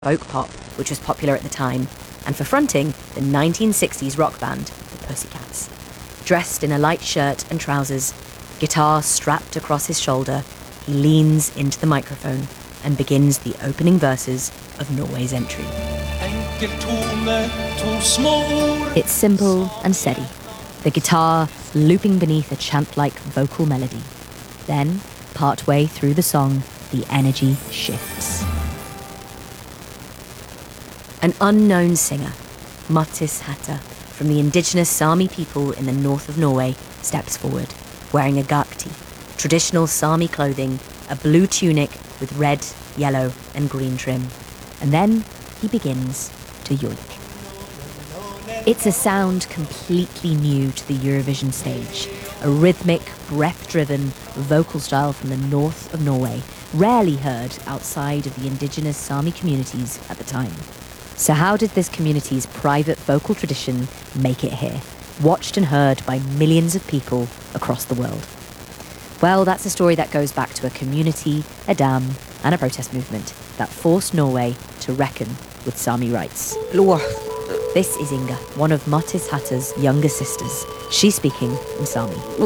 folk pop, which was popular at the time, and for fronting the 1960s rock band, the Pussycats. Dressed in a light shirt and trousers, guitar strapped across his shoulder, he leans into the microphone and begins the opening verses of Norway's entry. It's simple and steady, the guitar looping beneath a chant-like vocal melody. Then, partway through the song, the energy shifts. An unknown singer, Mattis Hatta, from the indigenous Sami people in the north of Norway, steps forward, wearing a gakti, traditional Sami clothing, a blue tunic with red, yellow and green trim. And then he begins to yoik. It's a sound completely new to the Eurovision stage, a rhythmic, breath-driven vocal style from the north of Norway, rarely heard outside of the indigenous Sami communities at the time. So how did this community's private vocal tradition make it here, watched and heard by millions of people across the world? Well, that's a story that goes back to a community, a dam, and a protest movement that forced Norway to reckon with Sami rights. This is Inga, one of Mattis Hatta's younger sisters. She's speaking in Sami. A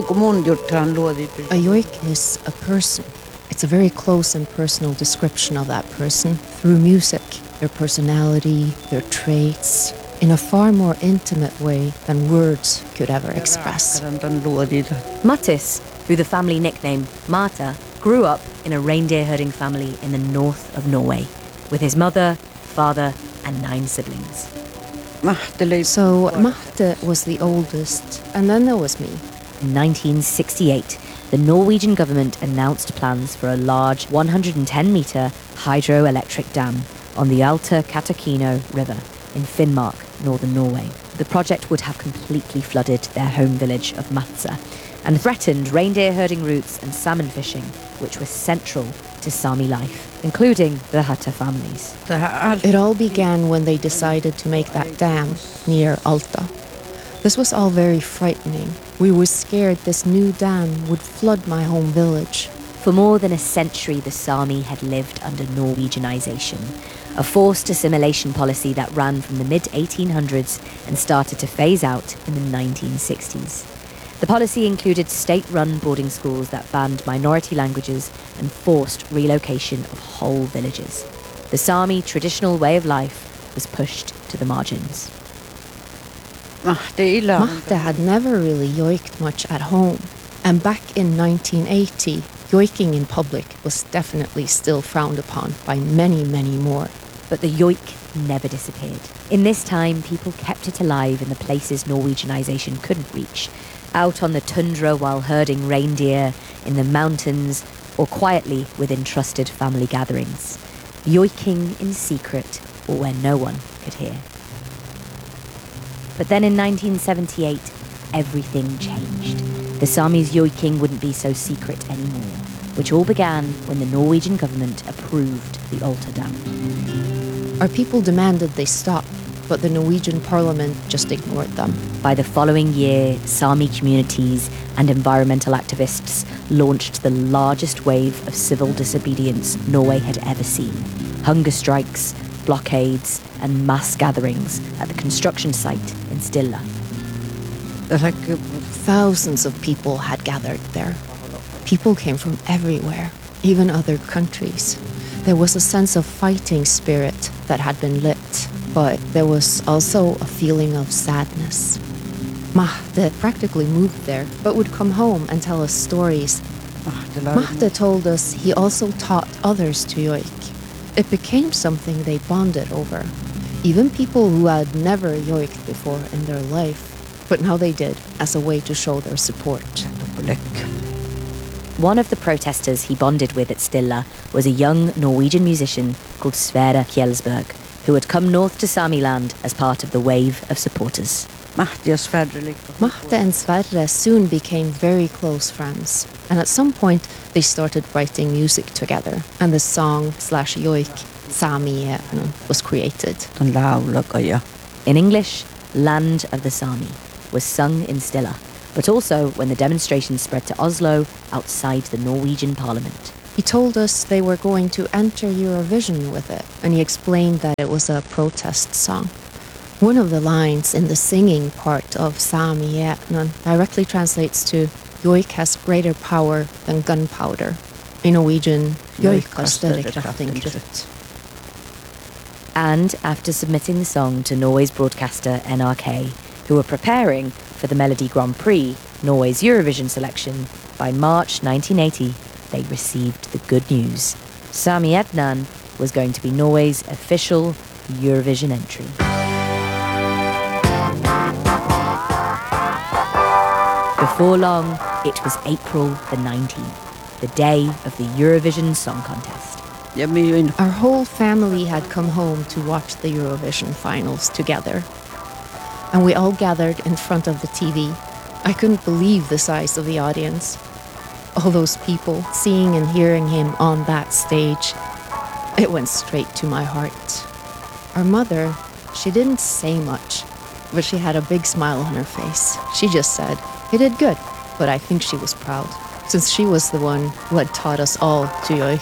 yoik is a person. It's a very close and personal description of that person through music, their personality, their traits, in a far more intimate way than words could ever express. Mattis, who the family nickname Mata, grew up in a reindeer herding family in the north of Norway, with his mother, father, and 9 siblings. So Marte was the oldest, and then there was me. In 1968, the Norwegian government announced plans for a large 110-metre hydroelectric dam on the Alta Katakino River in Finnmark, northern Norway. The project would have completely flooded their home village of Matsa and threatened reindeer herding routes and salmon fishing, which were central to Sami life, including the Hatta families. It all began when they decided to make that dam near Alta. This was all very frightening. We were scared this new dam would flood my home village. For more than a century, the Sami had lived under Norwegianization, a forced assimilation policy that ran from the mid-1800s and started to phase out in the 1960s. The policy included state-run boarding schools that banned minority languages and forced relocation of whole villages. The Sami traditional way of life was pushed to the margins. Mahte had never really yoiked much at home, and back in 1980, yoiking in public was definitely still frowned upon by many, many more. But the yoik never disappeared. In this time, people kept it alive in the places Norwegianization couldn't reach, out on the tundra while herding reindeer, in the mountains, or quietly within trusted family gatherings. Yoiking in secret, or where no one could hear. But then in 1978, everything changed. The Sami's yoiking wouldn't be so secret anymore, which all began when the Norwegian government approved the Alta Dam. Our people demanded they stop, but the Norwegian parliament just ignored them. By the following year, Sami communities and environmental activists launched the largest wave of civil disobedience Norway had ever seen. Hunger strikes, blockades, and mass gatherings at the construction site in Stilla. Thousands of people had gathered there. People came from everywhere, even other countries. There was a sense of fighting spirit that had been lit, but there was also a feeling of sadness. Mahte practically moved there, but would come home and tell us stories. Mahte told us he also taught others to yoik. It became something they bonded over. Even people who had never yoiked before in their life, but now they did, as a way to show their support. One of the protesters he bonded with at Stilla was a young Norwegian musician called Sverre Kjelsberg, who had come north to Samiland as part of the wave of supporters. Mahte and Sverre soon became very close friends, and at some point they started writing music together, and the song/yoik Sami was created. In English, Land of the Sami was sung in Stilla, but also when the demonstrations spread to Oslo outside the Norwegian parliament. He told us they were going to enter Eurovision with it, and he explained that it was a protest song. One of the lines in the singing part of Sami Etnan directly translates to "Joik has greater power than gunpowder." In Norwegian, "Joik har større kraft enn krutt." And after submitting the song to Norway's broadcaster NRK, who were preparing for the Melodi Grand Prix, Norway's Eurovision selection, by March 1980, they received the good news. Sami Etnan was going to be Norway's official Eurovision entry. Before long, it was April the 19th, the day of the Eurovision Song Contest. Our whole family had come home to watch the Eurovision finals together. And we all gathered in front of the TV. I couldn't believe the size of the audience. All those people seeing and hearing him on that stage. It went straight to my heart. Our mother, she didn't say much, but she had a big smile on her face. She just said, "He did good," but I think she was proud, since she was the one who had taught us all to joik.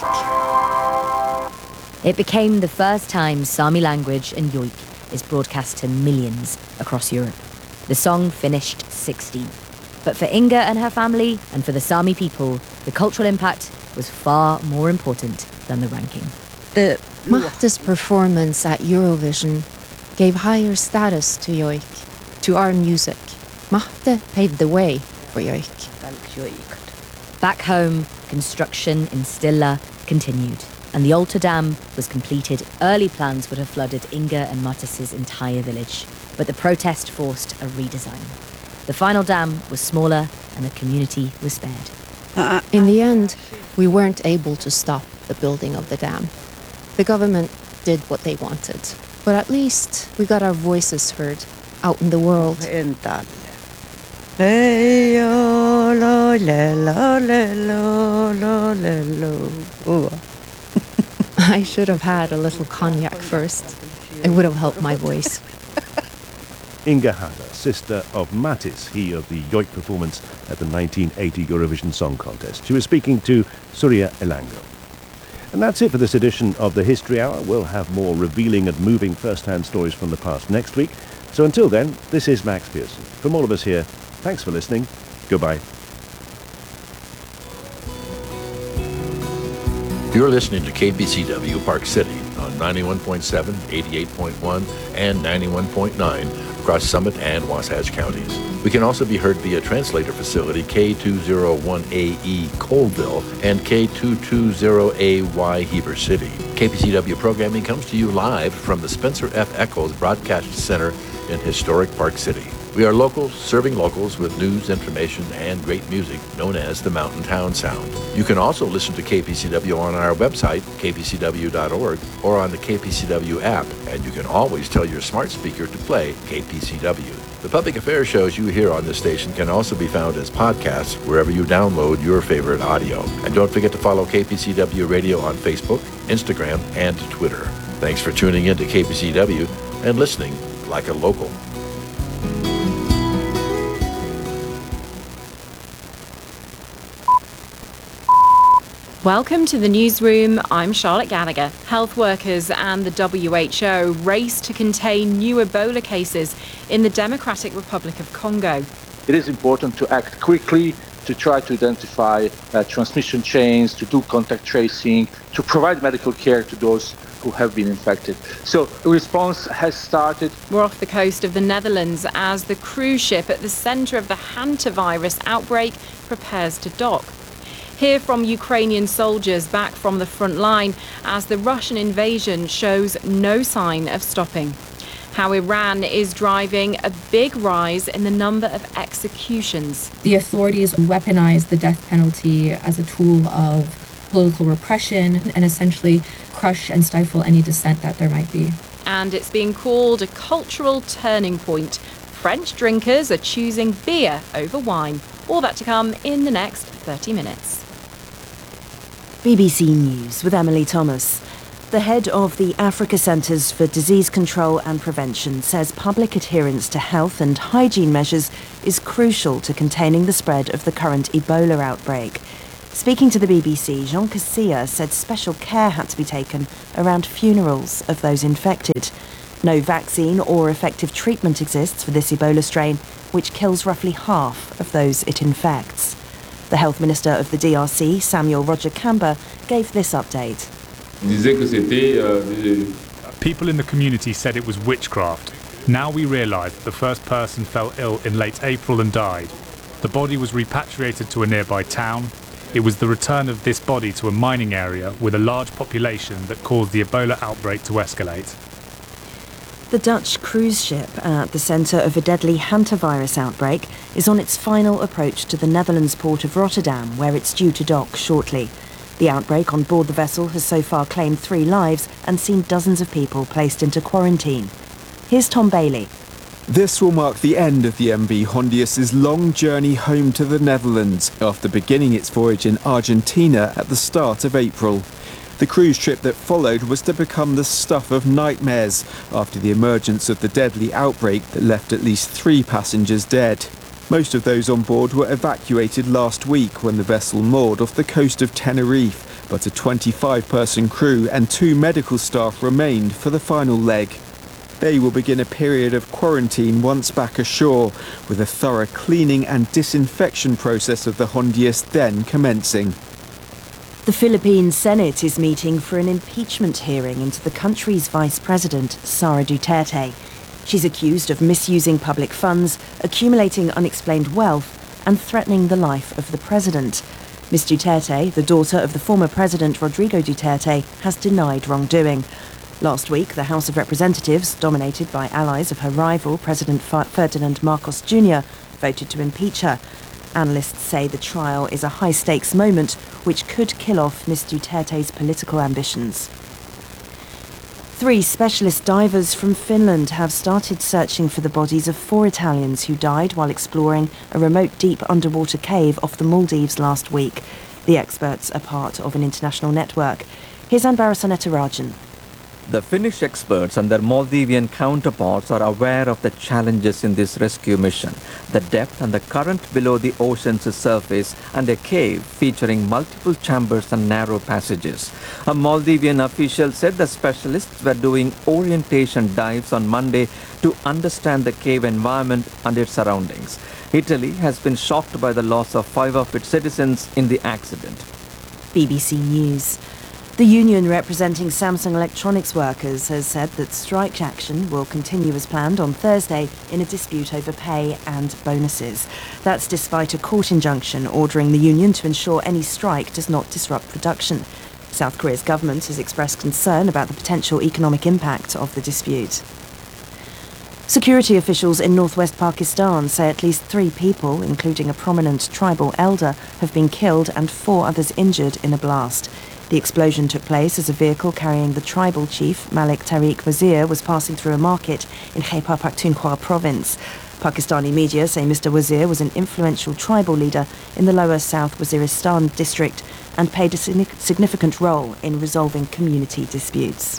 It became the first time Sami language and joik is broadcast to millions across Europe. The song finished 16th. But for Inga and her family, and for the Sami people, the cultural impact was far more important than the ranking. Matte's performance at Eurovision gave higher status to joik, to our music. Matte paved the way for joik. Back home, construction in Stilla continued, and the Alta Dam was completed. Early plans would have flooded Inga and Mattis's entire village, but the protest forced a redesign. The final dam was smaller, and the community was spared. In the end, we weren't able to stop the building of the dam. The government did what they wanted, but at least we got our voices heard out in the world. I should have had a little cognac first. It would have helped my voice. Inga Hatta, sister of Mattis, he of the joik performance at the 1980 Eurovision Song Contest. She was speaking to Surya Elango. And that's it for this edition of the History Hour. We'll have more revealing and moving first-hand stories from the past next week. So until then, this is Max Pearson. From all of us here, thanks for listening. Goodbye. You're listening to KPCW Park City on 91.7, 88.1, and 91.9 across Summit and Wasatch counties. We can also be heard via translator facility K201AE Colville and K220AY Heber City. KPCW programming comes to you live from the Spencer F. Eccles Broadcast Center in historic Park City. We are local, serving locals with news, information, and great music known as the Mountain Town Sound. You can also listen to KPCW on our website, kpcw.org, or on the KPCW app, and you can always tell your smart speaker to play KPCW. The public affairs shows you hear on this station can also be found as podcasts wherever you download your favorite audio. And don't forget to follow KPCW Radio on Facebook, Instagram, and Twitter. Thanks for tuning in to KPCW and listening like a local. Welcome to the newsroom. I'm Charlotte Gallagher. Health workers and the WHO race to contain new Ebola cases in the Democratic Republic of Congo. It is important to act quickly, to try to identify transmission chains, to do contact tracing, to provide medical care to those who have been infected. So the response has started. We're off the coast of the Netherlands as the cruise ship at the centre of the hantavirus outbreak prepares to dock. Hear from Ukrainian soldiers back from the front line as the Russian invasion shows no sign of stopping. How Iran is driving a big rise in the number of executions. The authorities weaponize the death penalty as a tool of political repression and essentially crush and stifle any dissent that there might be. And it's being called a cultural turning point. French drinkers are choosing beer over wine. All that to come in the next 30 minutes. BBC News with Emily Thomas. The head of the Africa Centres for Disease Control and Prevention says public adherence to health and hygiene measures is crucial to containing the spread of the current Ebola outbreak. Speaking to the BBC, Jean Casilla said special care had to be taken around funerals of those infected. No vaccine or effective treatment exists for this Ebola strain, which kills roughly half of those it infects. The Health Minister of the DRC, Samuel Roger Kamba, gave this update. People in the community said it was witchcraft. Now we realise that the first person fell ill in late April and died. The body was repatriated to a nearby town. It was the return of this body to a mining area with a large population that caused the Ebola outbreak to escalate. The Dutch cruise ship at the centre of a deadly hantavirus outbreak is on its final approach to the Netherlands port of Rotterdam, where it's due to dock shortly. The outbreak on board the vessel has so far claimed 3 lives and seen dozens of people placed into quarantine. Here's Tom Bailey. This will mark the end of the MV Hondius's long journey home to the Netherlands after beginning its voyage in Argentina at the start of April. The cruise trip that followed was to become the stuff of nightmares after the emergence of the deadly outbreak that left at least 3 passengers dead. Most of those on board were evacuated last week when the vessel moored off the coast of Tenerife, but a 25-person crew and 2 medical staff remained for the final leg. They will begin a period of quarantine once back ashore, with a thorough cleaning and disinfection process of the Hondius then commencing. The Philippine Senate is meeting for an impeachment hearing into the country's Vice President, Sara Duterte. She's accused of misusing public funds, accumulating unexplained wealth, and threatening the life of the president. Ms. Duterte, the daughter of the former president Rodrigo Duterte, has denied wrongdoing. Last week, the House of Representatives, dominated by allies of her rival, President Ferdinand Marcos Jr., voted to impeach her. Analysts say the trial is a high-stakes moment which could kill off Ms. Duterte's political ambitions. 3 specialist divers from Finland have started searching for the bodies of 4 Italians who died while exploring a remote deep underwater cave off the Maldives last week. The experts are part of an international network. Here's Anbara Sonetarajan. The Finnish experts and their Maldivian counterparts are aware of the challenges in this rescue mission, the depth and the current below the ocean's surface, and a cave featuring multiple chambers and narrow passages. A Maldivian official said the specialists were doing orientation dives on Monday to understand the cave environment and its surroundings. Italy has been shocked by the loss of 5 of its citizens in the accident. BBC News. The union representing Samsung Electronics workers has said that strike action will continue as planned on Thursday in a dispute over pay and bonuses. That's despite a court injunction ordering the union to ensure any strike does not disrupt production. South Korea's government has expressed concern about the potential economic impact of the dispute. Security officials in northwest Pakistan say at least 3 people, including a prominent tribal elder, have been killed and 4 others injured in a blast. The explosion took place as a vehicle carrying the tribal chief, Malik Tariq Wazir, was passing through a market in Khyber Pakhtunkhwa province. Pakistani media say Mr. Wazir was an influential tribal leader in the lower South Waziristan district and played a significant role in resolving community disputes.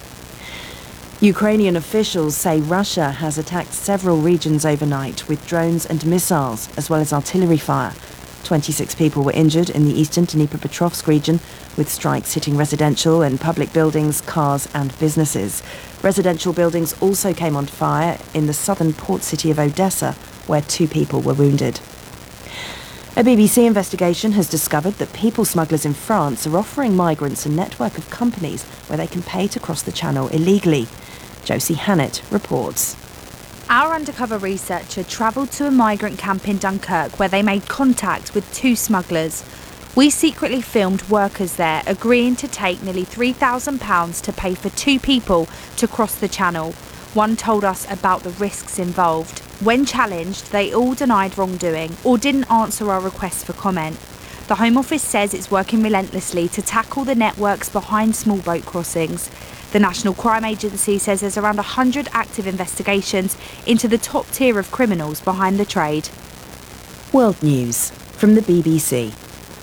Ukrainian officials say Russia has attacked several regions overnight with drones and missiles, as well as artillery fire. 26 people were injured in the eastern Dnipropetrovsk region, with strikes hitting residential and public buildings, cars and businesses. Residential buildings also came on fire in the southern port city of Odessa, where 2 people were wounded. A BBC investigation has discovered that people smugglers in France are offering migrants a network of companies where they can pay to cross the channel illegally. Josie Hannett reports. Our undercover researcher travelled to a migrant camp in Dunkirk where they made contact with 2 smugglers. We secretly filmed workers there agreeing to take nearly £3,000 to pay for 2 people to cross the channel. One told us about the risks involved. When challenged, they all denied wrongdoing or didn't answer our requests for comment. The Home Office says it's working relentlessly to tackle the networks behind small boat crossings. The National Crime Agency says there's around 100 active investigations into the top tier of criminals behind the trade. World News from the BBC.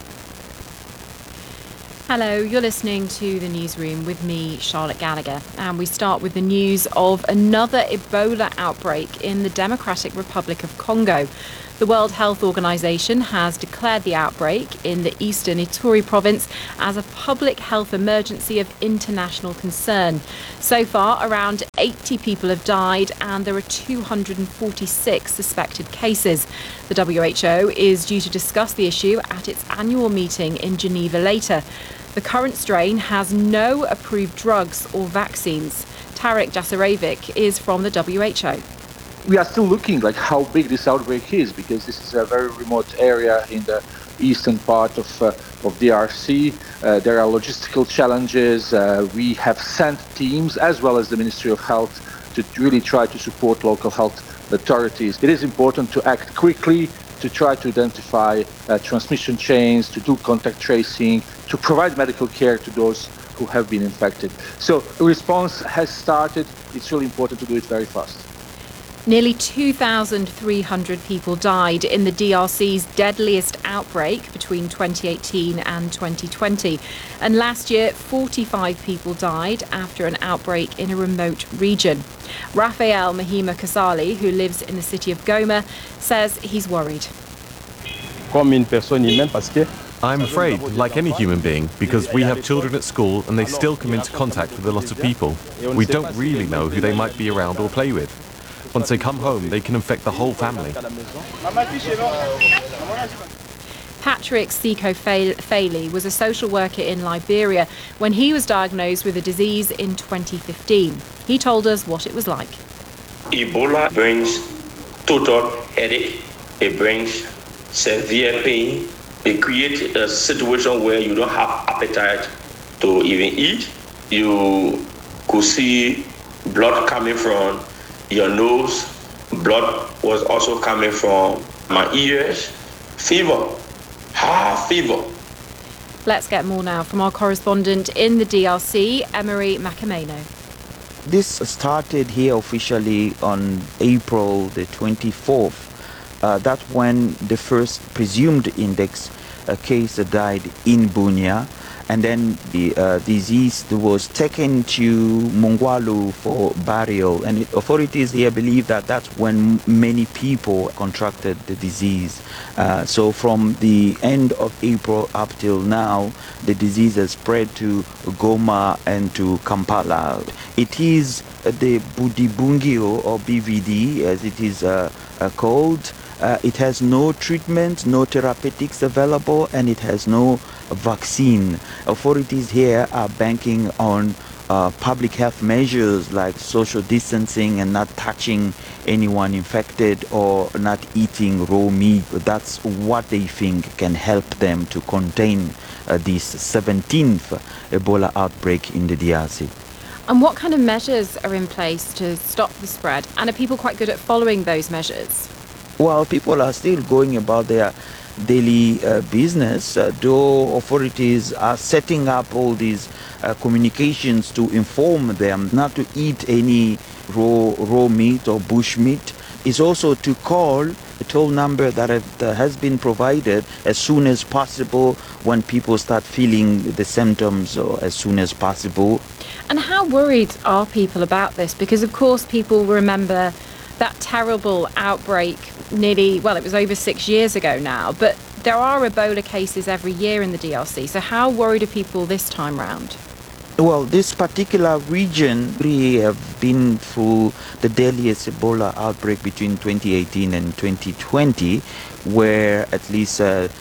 Hello, you're listening to The Newsroom with me, Charlotte Gallagher. And we start with the news of another Ebola outbreak in the Democratic Republic of Congo. The World Health Organization has declared the outbreak in the eastern Ituri province as a public health emergency of international concern. So far, around 80 people have died and there are 246 suspected cases. The WHO is due to discuss the issue at its annual meeting in Geneva later. The current strain has no approved drugs or vaccines. Tarek Jasarevic is from the WHO. We are still looking like how big this outbreak is, because this is a very remote area in the eastern part of DRC. There are logistical challenges. We have sent teams, as well as the Ministry of Health, to really try to support local health authorities. It is important to act quickly, to try to identify transmission chains, to do contact tracing, to provide medical care to those who have been infected. So a response has started. It's really important to do it very fast. Nearly 2,300 people died in the DRC's deadliest outbreak between 2018 and 2020. And last year, 45 people died after an outbreak in a remote region. Raphael Mahima Kasali, who lives in the city of Goma, says he's worried. I'm afraid, like any human being, because we have children at school and they still come into contact with a lot of people. We don't really know who they might be around or play with. Once they come home, they can infect the whole family. Patrick Siko Faley was a social worker in Liberia when he was diagnosed with the disease in 2015. He told us what it was like. Ebola brings total headache. It brings severe pain. It creates a situation where you don't have appetite to even eat. You could see blood coming from your nose. Blood was also coming from my ears. Fever, high fever. Let's get more now from our correspondent in the DRC, Emery Macameno. This started here officially on April the 24th. That's when the first presumed index case died in Bunia. And then the disease was taken to Mongwalu for burial. And authorities here believe that that's when many people contracted the disease. So from the end of April up till now, the disease has spread to Goma and to Kampala. It is the Budibungio, or BVD as it is called. It has no treatment, no therapeutics available, and it has no vaccine. Authorities here are banking on public health measures like social distancing and not touching anyone infected or not eating raw meat. That's what they think can help them to contain this 17th Ebola outbreak in the DRC. And what kind of measures are in place to stop the spread? And are people quite good at following those measures? Well, people are still going about their daily business, though authorities are setting up all these communications to inform them not to eat any raw meat or bush meat. It's also to call a toll number that has been provided as soon as possible when people start feeling the symptoms, or as soon as possible. And how worried are people about this? Because, of course, people remember that terrible outbreak it was over 6 years ago now, but there are Ebola cases every year in the DRC. So how worried are people this time round? Well, this particular region, we have been through the deadliest Ebola outbreak between 2018 and 2020, where at least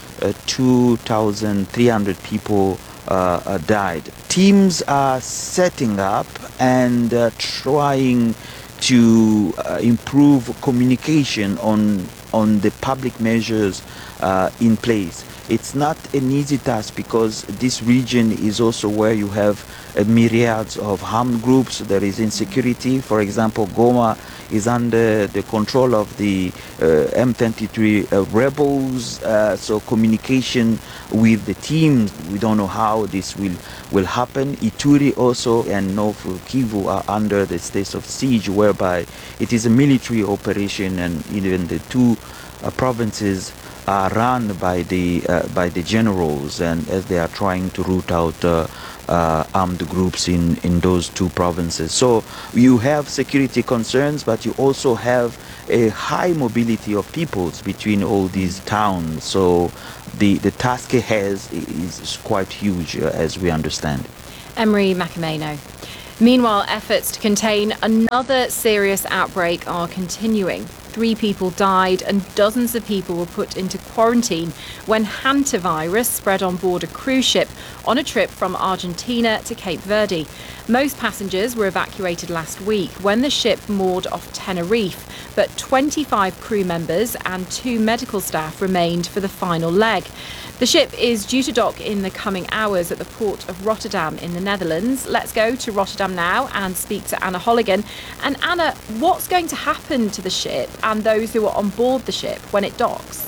2,300 people died. Teams are setting up and trying to improve communication on the public measures in place. It's not an easy task because this region is also where you have myriads of armed groups. There is insecurity. For example, Goma is under the control of the M23 rebels. So communication with the teams, we don't know how this will happen. Ituri also and North Kivu are under the state of siege, whereby it is a military operation, and even the two provinces are run by the generals, and as they are trying to root out armed groups in those two provinces. So you have security concerns, but you also have a high mobility of peoples between all these towns. So the task ahead is quite huge, as we understand. Emery Macameno. Meanwhile, efforts to contain another serious outbreak are continuing. 3 people died and dozens of people were put into quarantine when hantavirus spread on board a cruise ship on a trip from Argentina to Cape Verde. Most passengers were evacuated last week when the ship moored off Tenerife, but 25 crew members and 2 medical staff remained for the final leg. The ship is due to dock in the coming hours at the port of Rotterdam in the Netherlands. Let's go to Rotterdam now and speak to Anna Holligan. And Anna, what's going to happen to the ship and those who are on board the ship when it docks?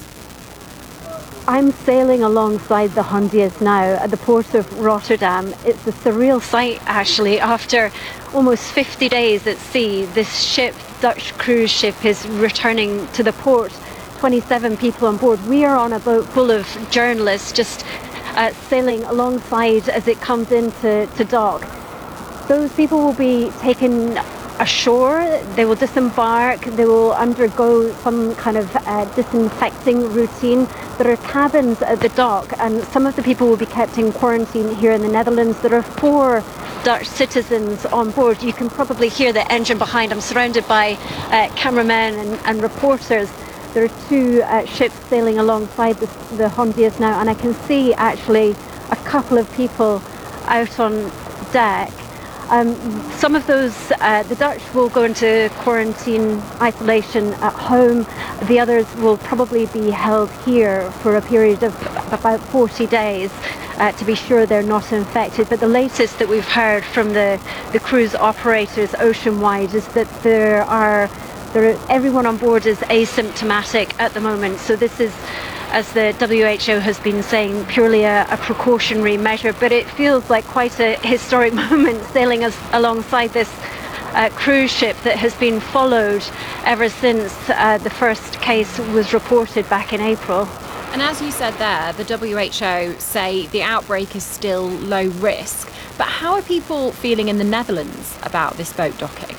I'm sailing alongside the Hondius now at the port of Rotterdam. It's a surreal sight, actually. After almost 50 days at sea, this ship, Dutch cruise ship, is returning to the port. 27 people on board. We are on a boat full of journalists just sailing alongside as it comes into dock. Those people will be taken ashore, they will disembark, they will undergo some kind of disinfecting routine. There are cabins at the dock and some of the people will be kept in quarantine here in the Netherlands. There are 4 Dutch citizens on board. You can probably hear the engine behind. I'm surrounded by cameramen and reporters. There are 2 ships sailing alongside the Hondius now, and I can see actually a couple of people out on deck. Some of those, the Dutch will go into quarantine isolation at home. The others will probably be held here for a period of about 40 days to be sure they're not infected. But the latest that we've heard from the cruise operators ocean-wide is that everyone on board is asymptomatic at the moment. So this is, as the WHO has been saying, purely a precautionary measure. But it feels like quite a historic moment sailing alongside this cruise ship that has been followed ever since the first case was reported back in April. And as you said there, the WHO say the outbreak is still low risk. But how are people feeling in the Netherlands about this boat docking?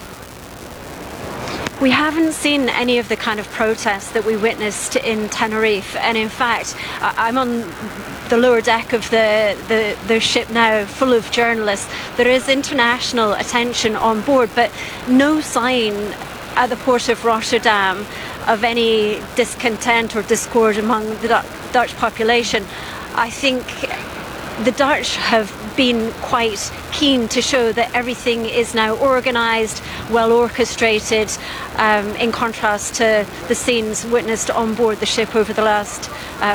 We haven't seen any of the kind of protests that we witnessed in Tenerife, and in fact I'm on the lower deck of the ship now, full of journalists. There is international attention on board, but no sign at the port of Rotterdam of any discontent or discord among the Dutch population. I think the Dutch have been quite keen to show that everything is now organised, well orchestrated, in contrast to the scenes witnessed on board the ship over the last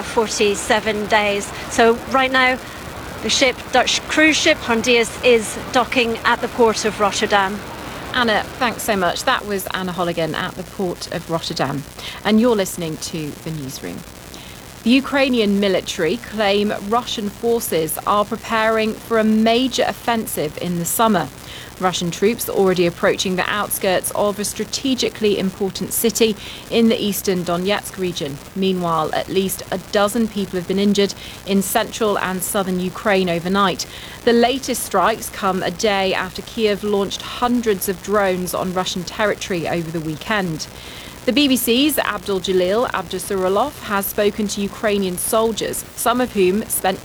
47 days. So right now, the Dutch cruise ship Hondius is docking at the port of Rotterdam. Anna, thanks so much. That was Anna Holligan at the port of Rotterdam. And you're listening to The Newsroom. The Ukrainian military claim Russian forces are preparing for a major offensive in the summer. Russian troops are already approaching the outskirts of a strategically important city in the eastern Donetsk region. Meanwhile, at least a dozen people have been injured in central and southern Ukraine overnight. The latest strikes come a day after Kiev launched hundreds of drones on Russian territory over the weekend. The BBC's Abdul Jalil Abdusuralov has spoken to Ukrainian soldiers, some of whom spent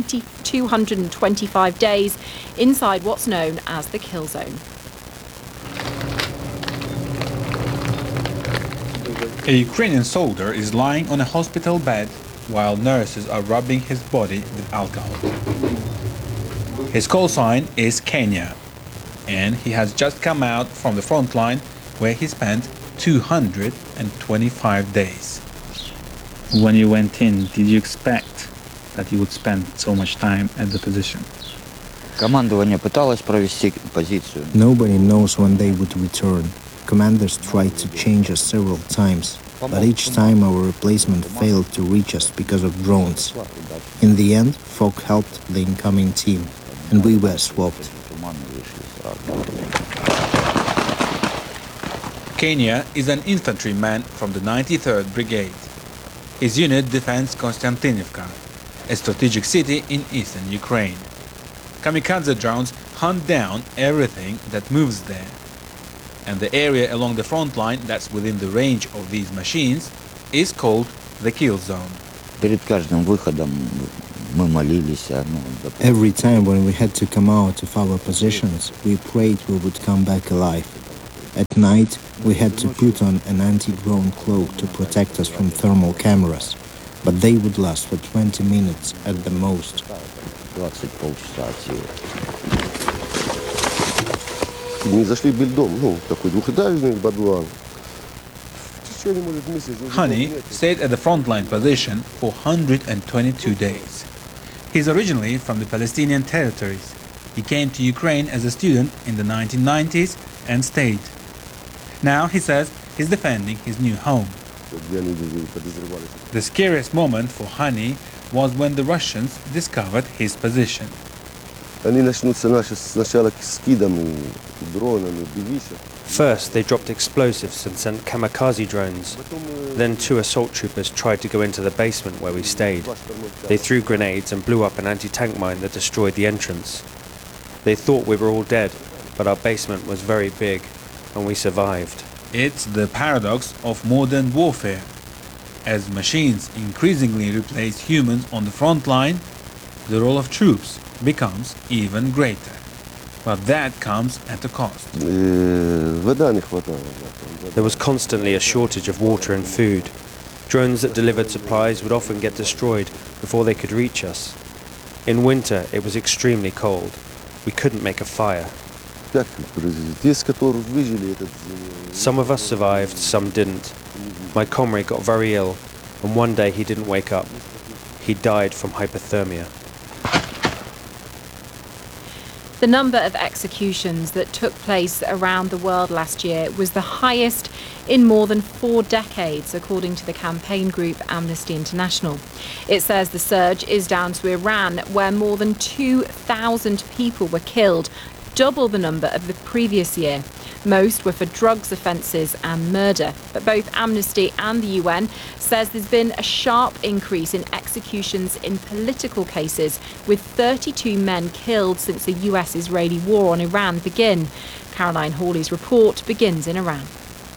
225 days inside what's known as the kill zone. A Ukrainian soldier is lying on a hospital bed while nurses are rubbing his body with alcohol. His call sign is Kenya, and he has just come out from the front line where he spent 225 days. When you went in, did you expect that you would spend so much time at the position? Nobody knows when they would return. Commanders tried to change us several times, but each time our replacement failed to reach us because of drones. In the end, Fogg helped the incoming team, and we were swapped. Kenya is an infantryman from the 93rd Brigade. His unit defends Konstantinivka, a strategic city in eastern Ukraine. Kamikaze drones hunt down everything that moves there. And the area along the front line that's within the range of these machines is called the kill zone. Every time when we had to come out of our positions, we prayed we would come back alive. At night, we had to put on an anti-drone cloak to protect us from thermal cameras, but they would last for 20 minutes at the most. Hani stayed at the frontline position for 122 days. He's originally from the Palestinian territories. He came to Ukraine as a student in the 1990s and stayed. Now, he says, he's defending his new home. The scariest moment for Hani was when the Russians discovered his position. First, they dropped explosives and sent kamikaze drones. Then 2 assault troopers tried to go into the basement where we stayed. They threw grenades and blew up an anti-tank mine that destroyed the entrance. They thought we were all dead, but our basement was very big, and we survived. It's the paradox of modern warfare. As machines increasingly replace humans on the front line, the role of troops becomes even greater. But that comes at a cost. There was constantly a shortage of water and food. Drones that delivered supplies would often get destroyed before they could reach us. In winter, it was extremely cold. We couldn't make a fire. Some of us survived, some didn't. My comrade got very ill, and one day he didn't wake up. He died from hypothermia. The number of executions that took place around the world last year was the highest in more than 4 decades, according to the campaign group Amnesty International. It says the surge is down to Iran, where more than 2,000 people were killed, double the number of the previous year. Most were for drugs offences and murder. But both Amnesty and the UN says there's been a sharp increase in executions in political cases, with 32 men killed since the US-Israeli war on Iran began. Caroline Hawley's report begins in Iran.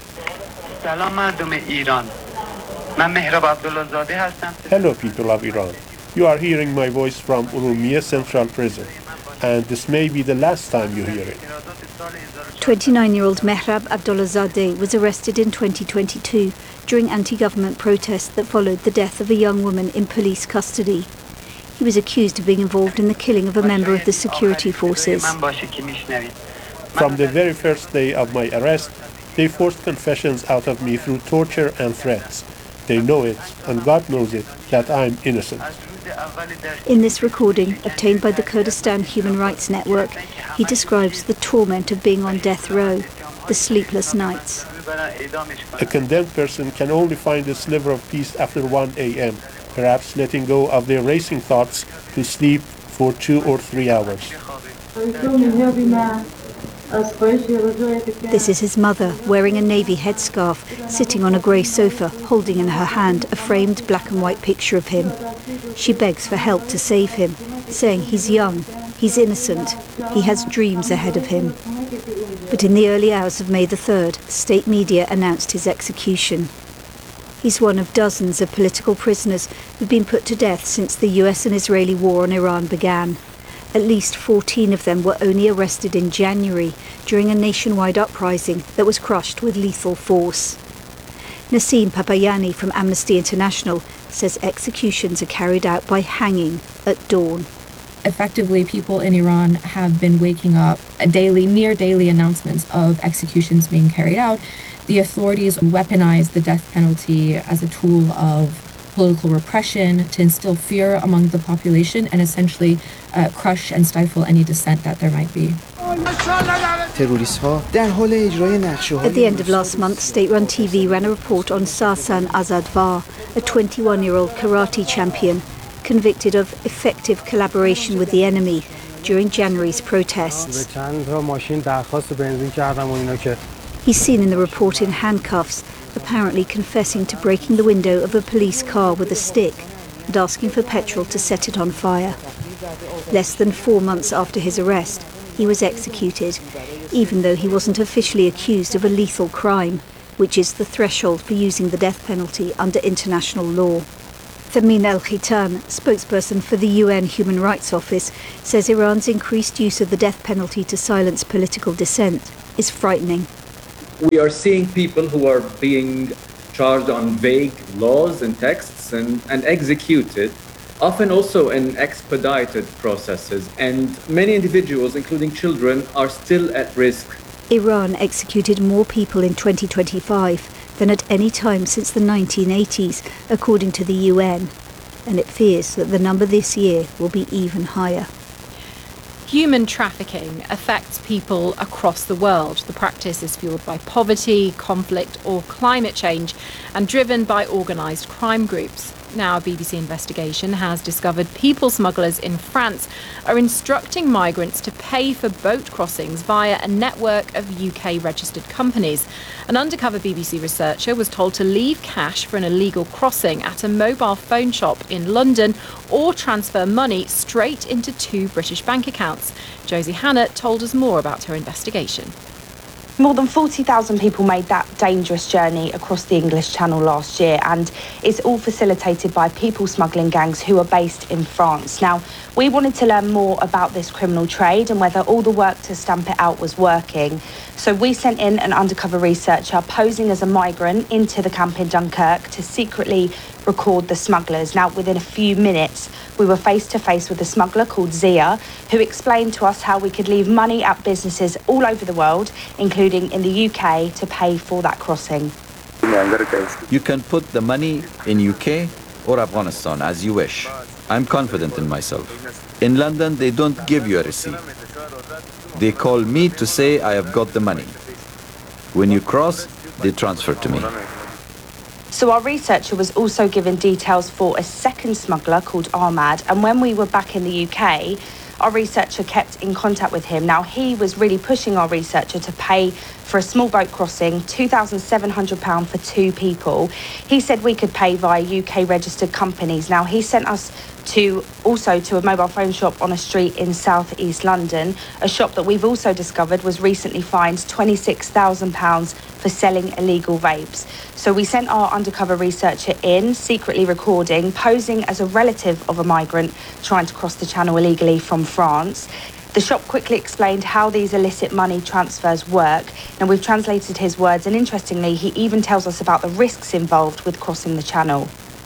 Hello, people of Iran. You are hearing my voice from Urumiyeh Central Prison, and this may be the last time you hear it. 29-year-old Mehrab Abdullahzadeh was arrested in 2022 during anti-government protests that followed the death of a young woman in police custody. He was accused of being involved in the killing of a member of the security forces. From the very first day of my arrest, they forced confessions out of me through torture and threats. They know it, and God knows it, that I'm innocent. In this recording, obtained by the Kurdistan Human Rights Network, he describes the torment of being on death row, the sleepless nights. A condemned person can only find a sliver of peace after 1 a.m., perhaps letting go of their racing thoughts to sleep for 2 or 3 hours. This is his mother, wearing a navy headscarf, sitting on a grey sofa, holding in her hand a framed black and white picture of him. She begs for help to save him, saying he's young, he's innocent, he has dreams ahead of him. But in the early hours of May the 3rd, state media announced his execution. He's one of dozens of political prisoners who've been put to death since the US and Israeli war on Iran began. At least 14 of them were only arrested in January during a nationwide uprising that was crushed with lethal force. Nassim Papayani from Amnesty International says executions are carried out by hanging at dawn. Effectively, people in Iran have been waking up near daily announcements of executions being carried out. The authorities weaponize the death penalty as a tool of political repression to instill fear among the population and essentially crush and stifle any dissent that there might be. At the end of last month, state-run TV ran a report on Sarsan Azadvar, a 21-year-old karate champion convicted of effective collaboration with the enemy during January's protests. He's seen in the report in handcuffs, apparently confessing to breaking the window of a police car with a stick and asking for petrol to set it on fire. Less than 4 months after his arrest, he was executed, even though he wasn't officially accused of a lethal crime, which is the threshold for using the death penalty under international law. Thamin El-Khitan, spokesperson for the UN Human Rights Office, says Iran's increased use of the death penalty to silence political dissent is frightening. We are seeing people who are being charged on vague laws and texts and executed, often also in expedited processes, and many individuals, including children, are still at risk. Iran executed more people in 2025 than at any time since the 1980s, according to the UN, and it fears that the number this year will be even higher. Human trafficking affects people across the world. The practice is fueled by poverty, conflict or climate change and driven by organised crime groups. Now, a BBC investigation has discovered people smugglers in France are instructing migrants to pay for boat crossings via a network of UK-registered companies. An undercover BBC researcher was told to leave cash for an illegal crossing at a mobile phone shop in London or transfer money straight into 2 British bank accounts. Josie Hannah told us more about her investigation. More than 40,000 people made that dangerous journey across the English Channel last year, and it's all facilitated by people smuggling gangs who are based in France. Now, we wanted to learn more about this criminal trade and whether all the work to stamp it out was working. So we sent in an undercover researcher posing as a migrant into the camp in Dunkirk to secretly record the smugglers. Now, within a few minutes, we were face to face with a smuggler called Zia, who explained to us how we could leave money at businesses all over the world, including in the UK, to pay for that crossing. You can put the money in UK or Afghanistan as you wish. I'm confident in myself. In London, they don't give you a receipt. They call me to say I have got the money. When you cross, they transfer to me. So our researcher was also given details for a second smuggler called Ahmad, and when we were back in the UK, our researcher kept in contact with him. Now, he was really pushing our researcher to pay for a small boat crossing, £2,700 for 2 people. He said we could pay via UK-registered companies. Now, he sent us to a mobile phone shop on a street in South East London, a shop that we've also discovered was recently fined £26,000 for selling illegal vapes. So we sent our undercover researcher in, secretly recording, posing as a relative of a migrant trying to cross the channel illegally from France. The shop quickly explained how these illicit money transfers work, and we've translated his words, and interestingly, he even tells us about the risks involved with crossing the channel.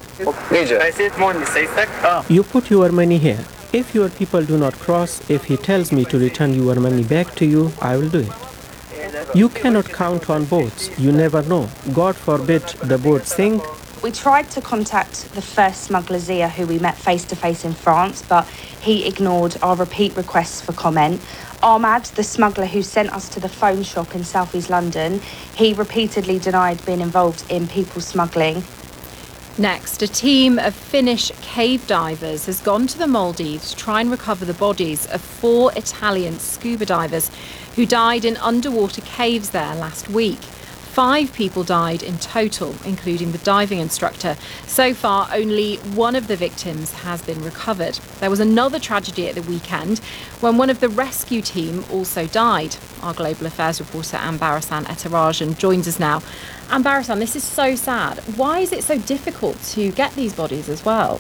You put your money here. If your people do not cross, if he tells me to return your money back to you, I will do it. You cannot count on boats. You never know. God forbid the boat sink. We tried to contact the first smuggler, Zia, who we met face-to-face in France, but he ignored our repeat requests for comment. Ahmad, the smuggler who sent us to the phone shop in South East London, he repeatedly denied being involved in people smuggling. Next, a team of Finnish cave divers has gone to the Maldives to try and recover the bodies of 4 Italian scuba divers who died in underwater caves there last week. 5 people died in total, including the diving instructor. So far, only one of the victims has been recovered. There was another tragedy at the weekend when one of the rescue team also died. Our global affairs reporter Ambarasan Etarajan joins us now. Ambarasan, this is so sad. Why is it so difficult to get these bodies as well?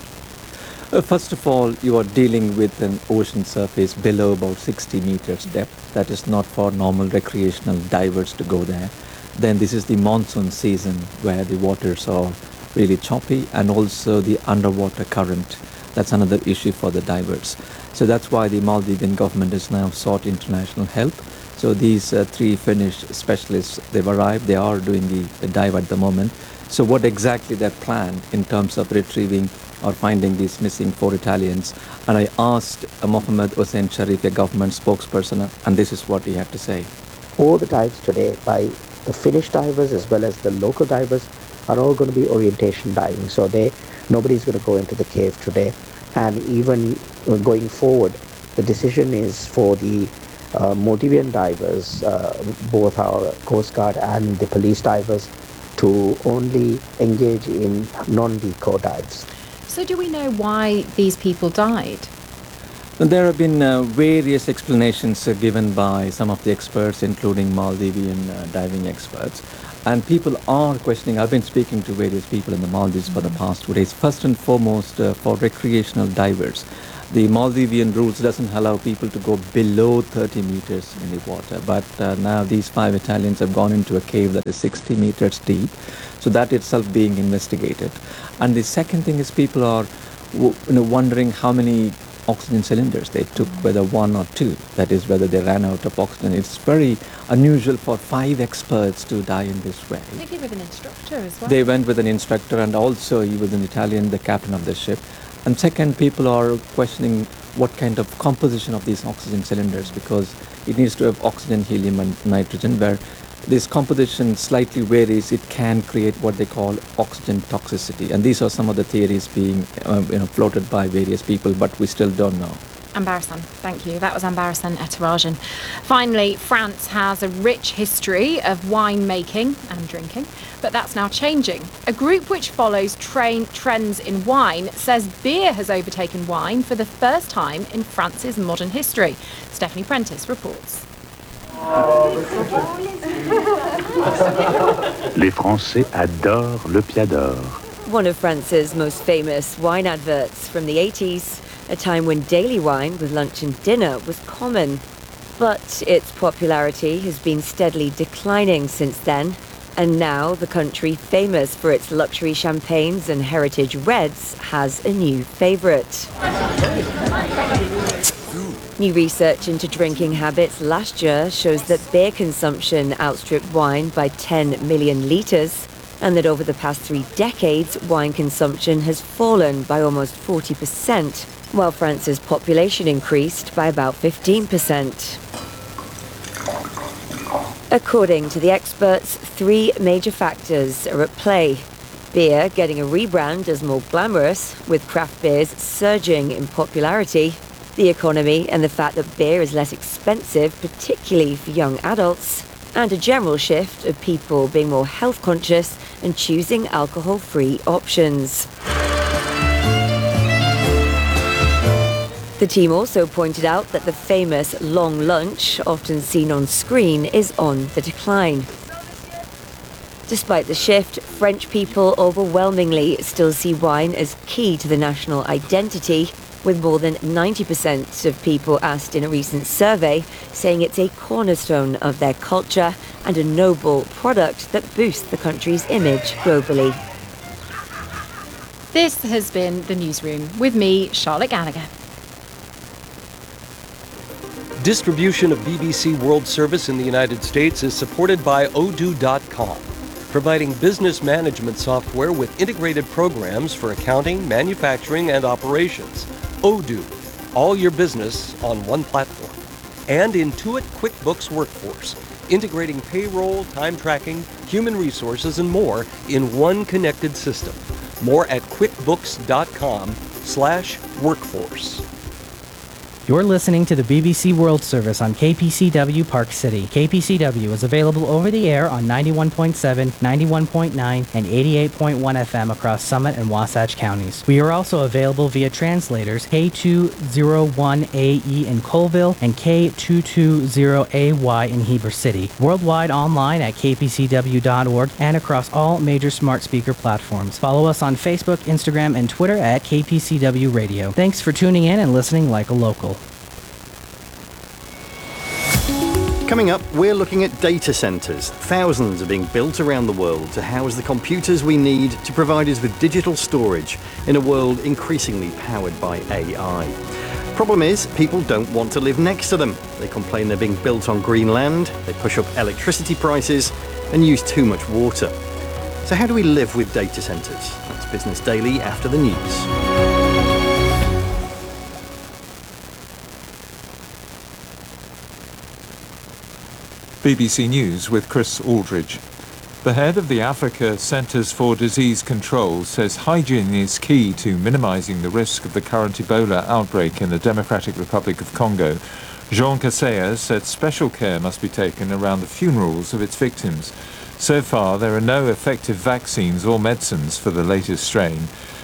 First of all, you are dealing with an ocean surface below about 60 meters depth. That is not for normal recreational divers to go there. Then this is the monsoon season where the waters are really choppy, and also the underwater current. That's another issue for the divers. So that's why the Maldivian government has now sought international help. So these 3 Finnish specialists, they've arrived, they are doing the dive at the moment. So what exactly their plan in terms of retrieving or finding these missing 4 Italians? And I asked Mohammed Hossein Sharif, a government spokesperson, and this is what he had to say. All the dives today by the Finnish divers as well as the local divers are all going to be orientation diving. So nobody's going to go into the cave today. And even going forward, the decision is for the Maldivian divers, both our Coast Guard and the police divers, to only engage in non-deco dives. So do we know why these people died? There have been various explanations given by some of the experts, including Maldivian diving experts. And people are questioning. I've been speaking to various people in the Maldives for the past 2 days. First and foremost, for recreational divers. The Maldivian rules doesn't allow people to go below 30 meters in the water. But now these 5 Italians have gone into a cave that is 60 meters deep. So that itself being investigated. And the second thing is people are wondering how many oxygen cylinders they took, whether 1 or 2. That is, whether they ran out of oxygen. It's very unusual for 5 experts to die in this way. I think he was an instructor as well. They went with an instructor, and also he was an Italian, the captain of the ship. And second, people are questioning what kind of composition of these oxygen cylinders, because it needs to have oxygen, helium and nitrogen, where this composition slightly varies. It can create what they call oxygen toxicity. And these are some of the theories being floated by various people, but we still don't know. Ambarasan, thank you. That was Ambarasan Etarajan. Finally, France has a rich history of wine making and drinking, but that's now changing. A group which follows trends in wine says beer has overtaken wine for the first time in France's modern history. Stephanie Prentice reports. Les Français adorent le Piador. One of France's most famous wine adverts from the 80s, a time when daily wine with lunch and dinner was common. But its popularity has been steadily declining since then, and now the country famous for its luxury champagnes and heritage reds has a new favourite. New research into drinking habits last year shows that beer consumption outstripped wine by 10 million litres, and that over the past 3 decades, wine consumption has fallen by almost 40%, while France's population increased by about 15%. According to the experts, 3 major factors are at play. Beer getting a rebrand as more glamorous, with craft beers surging in popularity, the economy and the fact that beer is less expensive, particularly for young adults, and a general shift of people being more health conscious and choosing alcohol-free options. The team also pointed out that the famous long lunch, often seen on screen, is on the decline. Despite the shift, French people overwhelmingly still see wine as key to the national identity, with more than 90% of people asked in a recent survey saying it's a cornerstone of their culture and a noble product that boosts the country's image globally. This has been The Newsroom with me, Charlotte Gallagher. Distribution of BBC World Service in the United States is supported by Odoo.com, providing business management software with integrated programs for accounting, manufacturing, and operations. Odoo, all your business on one platform. And Intuit QuickBooks Workforce, integrating payroll, time tracking, human resources, and more in one connected system. More at quickbooks.com/workforce. You're listening to the BBC World Service on KPCW Park City. KPCW is available over the air on 91.7, 91.9, and 88.1 FM across Summit and Wasatch counties. We are also available via translators K201AE in Colville and K220AY in Heber City. Worldwide online at kpcw.org and across all major smart speaker platforms. Follow us on Facebook, Instagram, and Twitter at KPCW Radio. Thanks for tuning in and listening like a local. Coming up, we're looking at data centres. Thousands are being built around the world to house the computers we need to provide us with digital storage in a world increasingly powered by AI. Problem is, people don't want to live next to them. They complain they're being built on green land, they push up electricity prices and use too much water. So how do we live with data centres? That's Business Daily after the news. BBC News with Chris Aldridge. The head of the Africa Centres for Disease Control says hygiene is key to minimising the risk of the current Ebola outbreak in the Democratic Republic of Congo. Jean Kaseya said special care must be taken around the funerals of its victims. So far, there are no effective vaccines or medicines for the latest strain.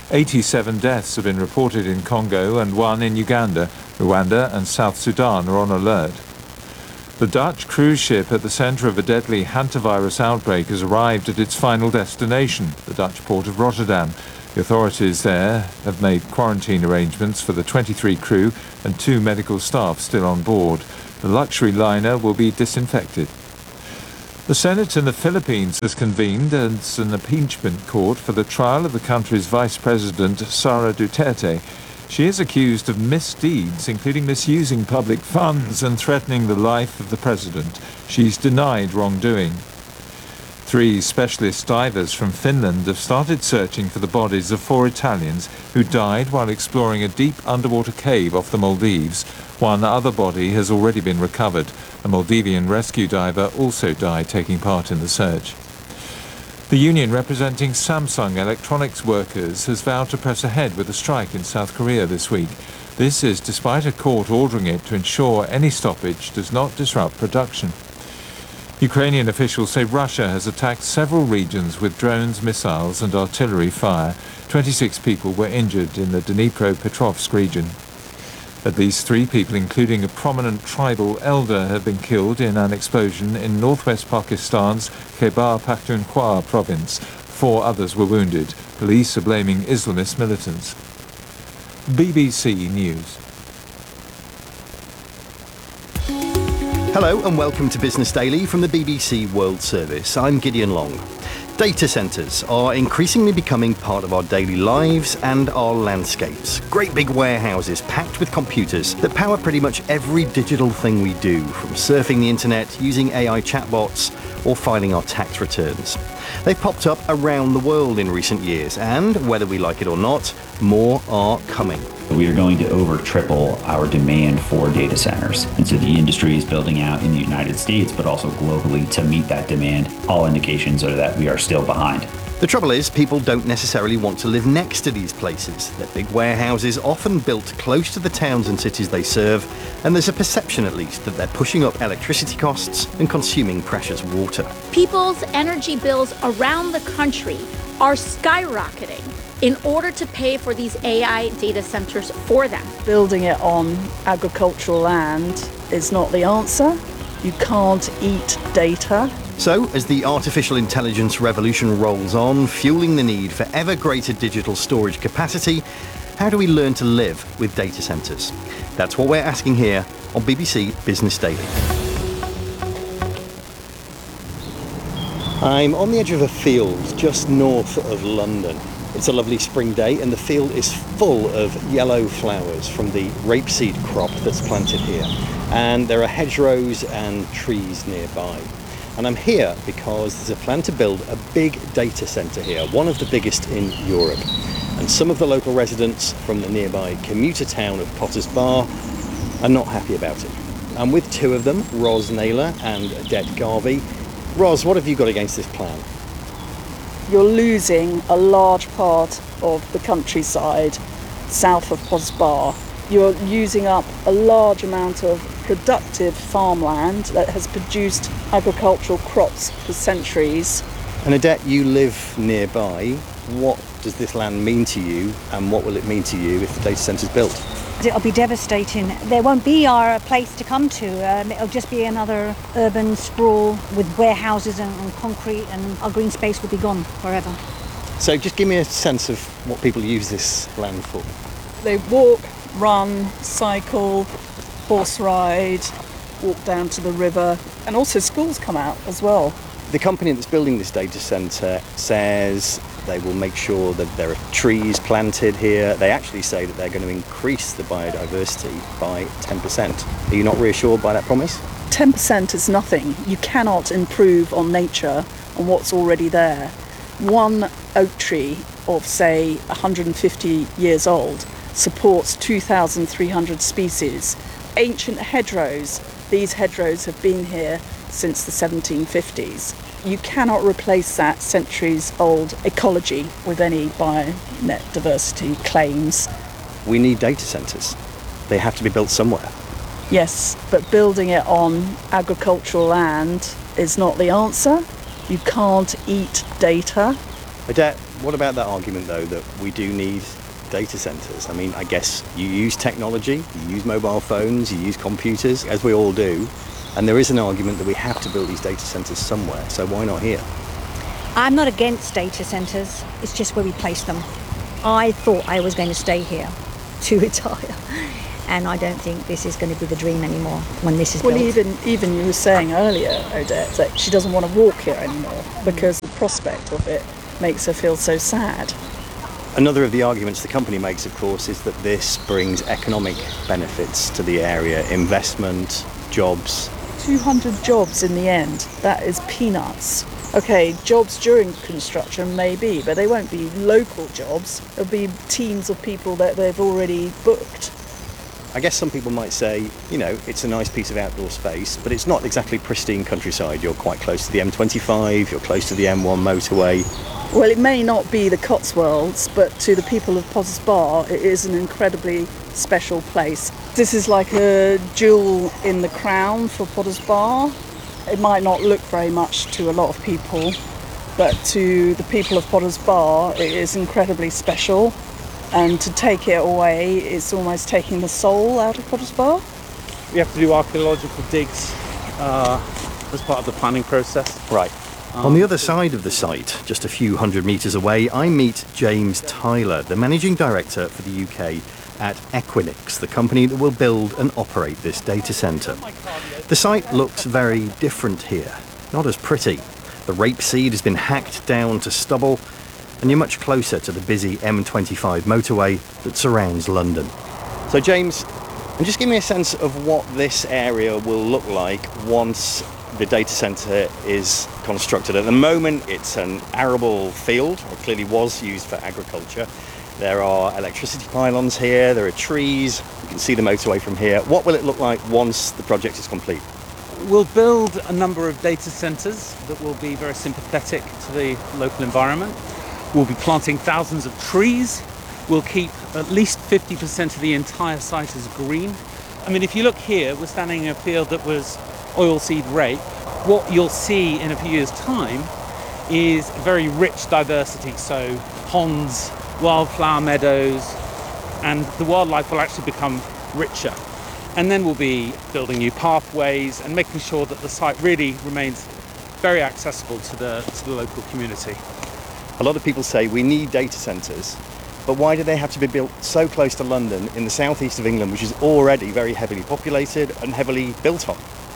87 deaths have been reported in Congo and 1 in Uganda. Rwanda and South Sudan are on alert. The Dutch cruise ship at the centre of a deadly hantavirus outbreak has arrived at its final destination, the Dutch port of Rotterdam. The authorities there have made quarantine arrangements for the 23 crew and 2 medical staff still on board. The luxury liner will be disinfected. The Senate in the Philippines has convened as an impeachment court for the trial of the country's Vice President, Sara Duterte. She is accused of misdeeds, including misusing public funds and threatening the life of the president. She's denied wrongdoing. 3 specialist divers from Finland have started searching for the bodies of 4 Italians who died while exploring a deep underwater cave off the Maldives. 1 other body has already been recovered. A Maldivian rescue diver also died taking part in the search. The union representing Samsung electronics workers has vowed to press ahead with a strike in South Korea this week. This is despite a court ordering it to ensure any stoppage does not disrupt production. Ukrainian officials say Russia has attacked several regions with drones, missiles and artillery fire. 26 people were injured in the Dnipropetrovsk region. At least 3 people, including a prominent tribal elder, have been killed in an explosion in northwest Pakistan's Khyber Pakhtunkhwa province. 4 others were wounded. Police are blaming Islamist militants. BBC News. Hello and welcome to Business Daily from the BBC World Service. I'm Gideon Long. Data centres are increasingly becoming part of our daily lives and our landscapes. Great big warehouses packed with computers that power pretty much every digital thing we do, from surfing the internet, using AI chatbots, or filing our tax returns. They've popped up around the world in recent years, and whether we like it or not, more are coming. We are going to over triple our demand for data centers. And so the industry is building out in the United States, but also globally to meet that demand. All indications are that we are still behind. The trouble is, people don't necessarily want to live next to these places. They're big warehouses, often built close to the towns and cities they serve, and there's a perception at least that they're pushing up electricity costs and consuming precious water. People's energy bills around the country are skyrocketing in order to pay for these AI data centers for them. Building it on agricultural land is not the answer. You can't eat data. So, as the artificial intelligence revolution rolls on, fueling the need for ever greater digital storage capacity, how do we learn to live with data centres? That's what we're asking here on BBC Business Daily. I'm on the edge of a field just north of London. It's a lovely spring day and the field is full of yellow flowers from the rapeseed crop that's planted here. And there are hedgerows and trees nearby. And I'm here because there's a plan to build a big data centre here, one of the biggest in Europe. And some of the local residents from the nearby commuter town of Potters Bar are not happy about it. I'm with 2 of them, Ros Naylor and Odette Garvey. Ros, what have you got against this plan? You're losing a large part of the countryside south of Potters Bar. You're using up a large amount of productive farmland that has produced agricultural crops for centuries. And Odette, you live nearby. What does this land mean to you, and what will it mean to you if the data centre's built? It'll be devastating. There won't be our place to come to. It'll just be another urban sprawl with warehouses and concrete, and our green space will be gone forever. So just give me a sense of what people use this land for. They walk, run, cycle, horse ride, walk down to the river, and also schools come out as well. The company that's building this data centre says they will make sure that there are trees planted here. They actually say that they're going to increase the biodiversity by 10%. Are you not reassured by that promise? 10% is nothing. You cannot improve on nature, on what's already there. One oak tree of, say, 150 years old supports 2,300 species. Ancient hedgerows, these hedgerows have been here since the 1750s. You cannot replace that centuries-old ecology with any bionet diversity claims. We need data centres. They have to be built somewhere. Yes, but building it on agricultural land is not the answer. You can't eat data. Odette, What about that argument, though, that we do need data centres? I mean, I guess you use technology, you use mobile phones, you use computers, as we all do, and there is an argument that we have to build these data centres somewhere, so why not here? I'm not against data centres, it's just where we place them. I thought I was going to stay here to retire, and I don't think this is going to be the dream anymore when this is built. Well, even you were saying earlier, Odette, that she doesn't want to walk here anymore because the prospect of it makes her feel so sad. Another of the arguments the company makes, of course, is that this brings economic benefits to the area, investment, jobs. 200 jobs in the end, that is peanuts. Okay, jobs during construction maybe, but they won't be local jobs. There'll be teams of people that they've already booked. I guess some people might say, you know, it's a nice piece of outdoor space, but it's not exactly pristine countryside. You're quite close to the M25, you're close to the M1 motorway. Well, it may not be the Cotswolds, but to the people of Potters Bar, it is an incredibly special place. This is like a jewel in the crown for Potters Bar. It might not look very much to a lot of people, but to the people of Potters Bar, it is incredibly special. And to take it away is almost taking the soul out of Potters Bar. We have to do archaeological digs as part of the planning process. Right. On the other side of the site, just a few hundred metres away, I meet James Tyler, the Managing Director for the UK at Equinix, the company that will build and operate this data centre. The site looks very different here, not as pretty. The rapeseed has been hacked down to stubble, and you're much closer to the busy M25 motorway that surrounds London. So James, just give me a sense of what this area will look like once the data centre is constructed. At the moment it's an arable field, or clearly was used for agriculture. There are electricity pylons here, there are trees, you can see the motorway from here. What will it look like once the project is complete? We'll build a number of data centres that will be very sympathetic to the local environment. We'll be planting thousands of trees. We'll keep at least 50% of the entire site as green. I mean, if you look here, we're standing in a field that was oilseed rape. What you'll see in a few years' time is very rich diversity, so ponds, wildflower meadows, and the wildlife will actually become richer. And then we'll be building new pathways and making sure that the site really remains very accessible to the local community. A lot of people say we need data centres, but why do they have to be built so close to London in the southeast of England, which is already very heavily populated and heavily built on?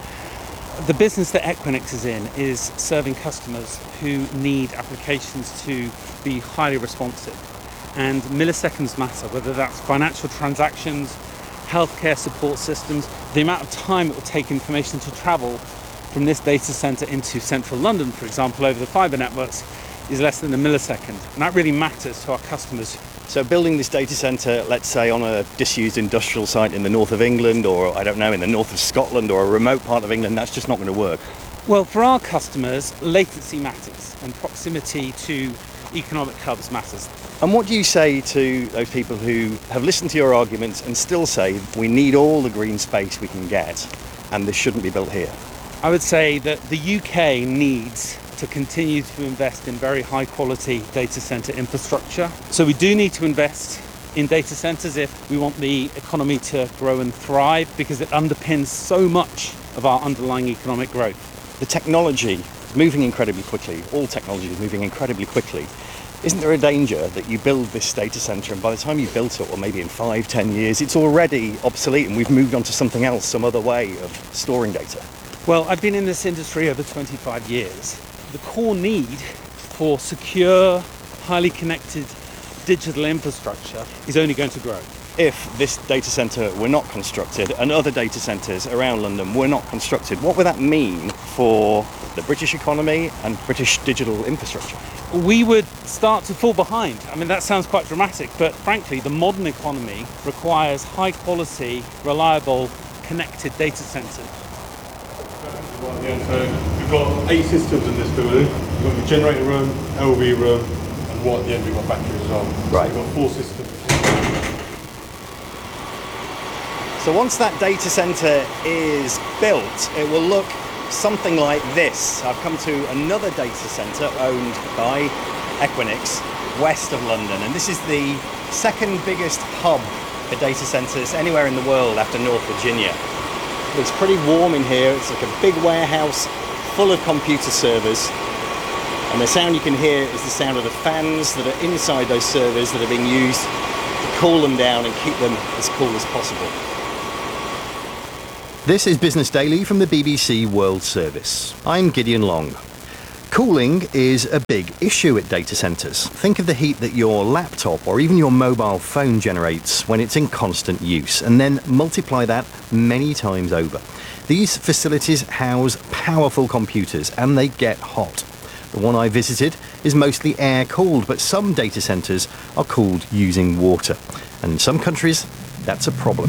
The business that Equinix is in is serving customers who need applications to be highly responsive. And milliseconds matter, whether that's financial transactions, healthcare support systems. The amount of time it will take information to travel from this data centre into central London, for example, over the fibre networks, is less than a millisecond. And that really matters to our customers. So building this data centre, let's say on a disused industrial site in the north of England, or I don't know, in the north of Scotland or a remote part of England, that's just not going to work. Well, for our customers, latency matters and proximity to economic hubs matters. And what do you say to those people who have listened to your arguments and still say we need all the green space we can get and this shouldn't be built here? I would say that the UK needs to continue to invest in very high quality data centre infrastructure. So we do need to invest in data centres if we want the economy to grow and thrive, because it underpins so much of our underlying economic growth. The technology is moving incredibly quickly. All technology is moving incredibly quickly. Isn't there a danger that you build this data centre and by the time you've built it, or maybe in 5-10 years, it's already obsolete and we've moved on to something else, some other way of storing data? Well, I've been in this industry over 25 years. The core need for secure, highly connected digital infrastructure is only going to grow. If this data centre were not constructed and other data centres around London were not constructed, what would that mean for the British economy and British digital infrastructure? We would start to fall behind. I mean, that sounds quite dramatic, but frankly, the modern economy requires high quality, reliable, connected data centres. Yeah, so we've got 8 systems in this building. We've got the generator room, LV room, and at the end we've got batteries as well. Right. So we've got 4 systems. So once that data centre is built, it will look something like this. I've come to another data centre owned by Equinix, west of London, and this is the second biggest hub for data centres anywhere in the world after North Virginia. It's pretty warm in here. It's like a big warehouse full of computer servers, and the sound you can hear is the sound of the fans that are inside those servers that are being used to cool them down and keep them as cool as possible. This is Business Daily from the BBC World Service. I'm Gideon Long. Cooling is a big issue at data centres. Think of the heat that your laptop or even your mobile phone generates when it's in constant use, and then multiply that many times over. These facilities house powerful computers and they get hot. The one I visited is mostly air-cooled, but some data centres are cooled using water. And in some countries, that's a problem.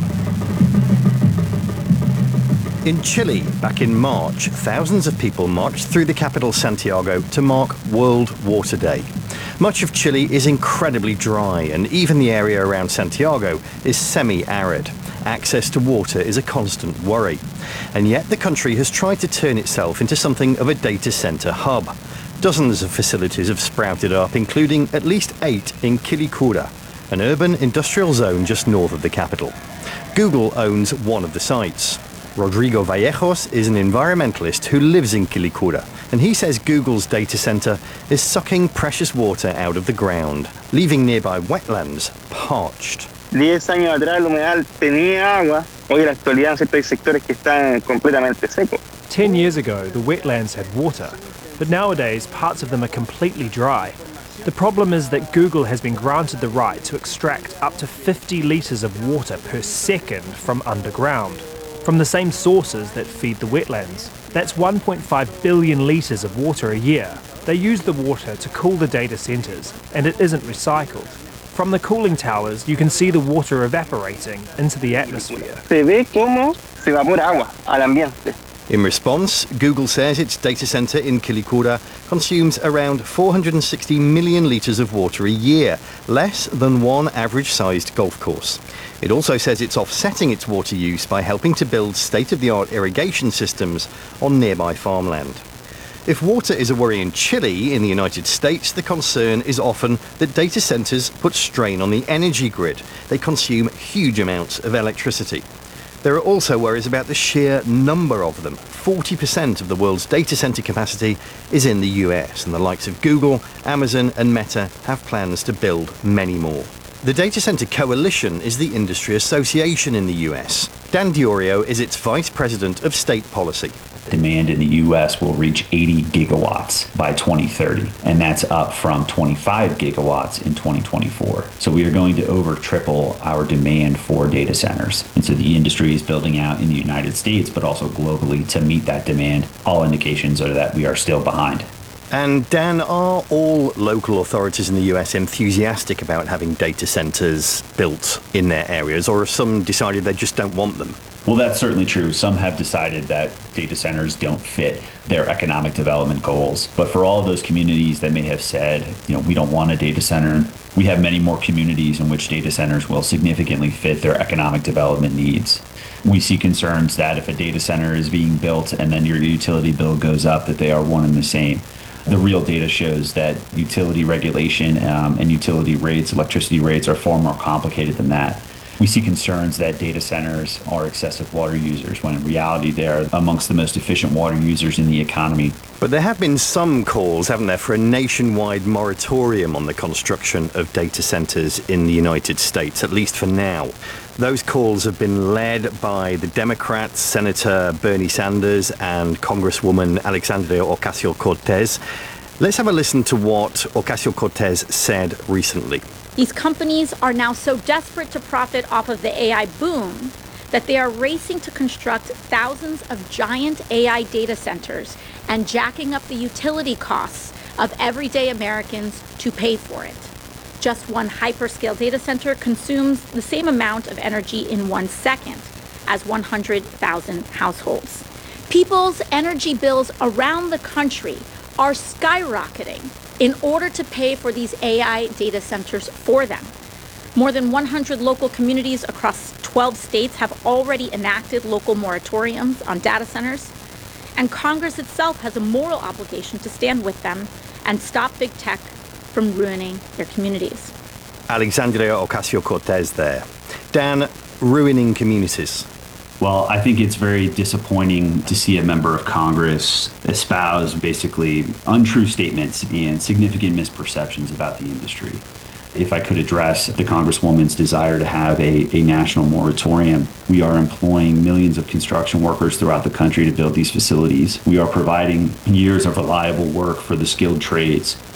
In Chile, back in March, thousands of people marched through the capital Santiago to mark World Water Day. Much of Chile is incredibly dry, and even the area around Santiago is semi-arid. Access to water is a constant worry. And yet the country has tried to turn itself into something of a data centre hub. Dozens of facilities have sprouted up, including at least 8 in Quilicura, an urban industrial zone just north of the capital. Google owns one of the sites. Rodrigo Vallejos is an environmentalist who lives in Quilicura, and he says Google's data center is sucking precious water out of the ground, leaving nearby wetlands parched. 10 años atrás el humedal tenía agua, hoy en la actualidad en ciertos sectores que están completamente secos. 10 years ago, the wetlands had water, but nowadays parts of them are completely dry. The problem is that Google has been granted the right to extract up to 50 litres of water per second from underground, from the same sources that feed the wetlands. That's 1.5 billion litres of water a year. They use the water to cool the data centres, and it isn't recycled. From the cooling towers, you can see the water evaporating into the atmosphere. Se ve cómo se evapora agua al ambiente. In response, Google says its data center in Quilicura consumes around 460 million litres of water a year, less than one average-sized golf course. It also says it's offsetting its water use by helping to build state-of-the-art irrigation systems on nearby farmland. If water is a worry in Chile, in the United States, the concern is often that data centers put strain on the energy grid. They consume huge amounts of electricity. There are also worries about the sheer number of them. 40% of the world's data center capacity is in the US, and the likes of Google, Amazon, and Meta have plans to build many more. The Data Center Coalition is the industry association in the US. Dan Diorio is its vice president of state policy. Demand in the U.S. will reach 80 gigawatts by 2030, and that's up from 25 gigawatts in 2024. So we are going to over triple our demand for data centers. And so the industry is building out in the United States, but also globally to meet that demand. All indications are that we are still behind. And Dan, are all local authorities in the US enthusiastic about having data centers built in their areas, or have some decided they just don't want them? Well, that's certainly true. Some have decided that data centers don't fit their economic development goals. But for all of those communities that may have said, we don't want a data center, we have many more communities in which data centers will significantly fit their economic development needs. We see concerns that if a data center is being built and then your utility bill goes up, that they are one and the same. The real data shows that utility regulation and utility rates, electricity rates, are far more complicated than that. We see concerns that data centers are excessive water users, when in reality they're amongst the most efficient water users in the economy. But there have been some calls, haven't there, for a nationwide moratorium on the construction of data centers in the United States, at least for now. Those calls have been led by the Democrats, Senator Bernie Sanders and Congresswoman Alexandria Ocasio-Cortez. Let's have a listen to what Ocasio-Cortez said recently. These companies are now so desperate to profit off of the AI boom that they are racing to construct thousands of giant AI data centers and jacking up the utility costs of everyday Americans to pay for it. Just one hyperscale data center consumes the same amount of energy in 1 second as 100,000 households. People's energy bills around the country are skyrocketing in order to pay for these AI data centers for them. More than 100 local communities across 12 states have already enacted local moratoriums on data centers. And Congress itself has a moral obligation to stand with them and stop big tech from ruining their communities. Alexandria Ocasio-Cortez there. Dan, ruining communities. Well, I think it's very disappointing to see a member of Congress espouse basically untrue statements and significant misperceptions about the industry. If I could address the Congresswoman's desire to have a national moratorium, we are employing millions of construction workers throughout the country to build these facilities. We are providing years of reliable work for the skilled trades.